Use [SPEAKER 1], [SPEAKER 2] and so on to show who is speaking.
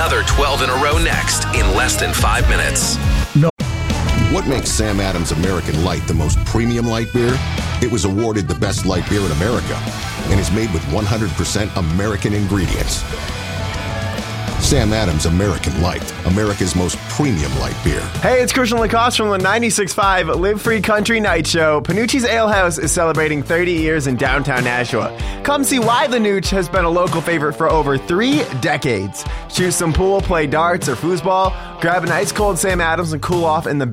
[SPEAKER 1] Another 12 in a row next in less than 5 minutes.
[SPEAKER 2] What makes Sam Adams American Light the most premium light beer? It was awarded the best light beer in America and is made with 100% American ingredients. Sam Adams American Light, America's most premium light beer.
[SPEAKER 3] Hey, it's Christian Lacoste from the 96.5 Live Free Country Night Show. Panucci's Ale House is celebrating 30 years in downtown Nashua. Come see why the Nooch has been a local favorite for over 3 decades. Choose some pool, play darts or foosball, grab an ice cold Sam Adams and cool off in the